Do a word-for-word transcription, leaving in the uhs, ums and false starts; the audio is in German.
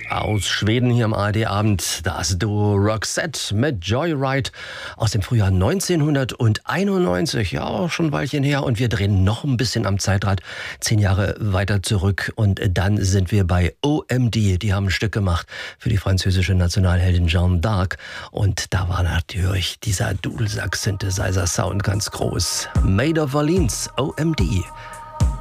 Aus Schweden hier im A R D-Abend das Duo Roxette mit Joyride aus dem Frühjahr neunzehnhunderteinundneunzig. Ja, auch schon ein Weilchen her. Und wir drehen noch ein bisschen am Zeitrad, zehn Jahre weiter zurück. Und dann sind wir bei O M D. Die haben ein Stück gemacht für die französische Nationalheldin Jeanne d'Arc. Und da war natürlich dieser Dudelsack-Synthesizer-Sound ganz groß. Made of Orleans, O M D.